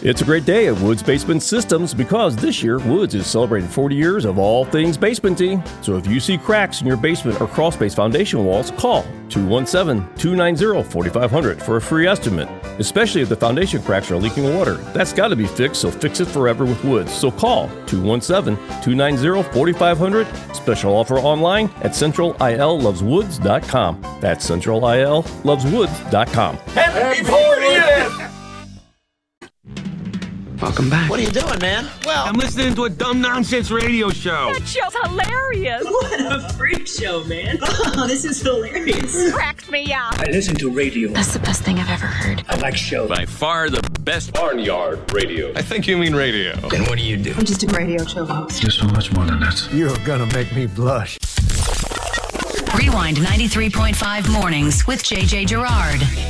It's a great day at Woods Basement Systems because this year Woods is celebrating 40 years of all things basementy. So if you see cracks in your basement or crawl space foundation walls, call 217-290-4500 for a free estimate. Especially if the foundation cracks are leaking water. That's got to be fixed, so fix it forever with Woods. So call 217-290-4500. Special offer online at centralilloveswoods.com. That's centralilloveswoods.com. Happy 40th! Welcome back. What are you doing, man? Well, I'm listening to a dumb nonsense radio show. That show's hilarious. What a freak show, man. Oh, this is hilarious. Cracks me up. I listen to radio. That's the best thing I've ever heard. I like shows. By far the best barnyard radio. I think you mean radio. Then what do you do? I'm just a radio show host. You're so much more than that. You're gonna make me blush. Rewind 93.5 mornings with JJ Gerard.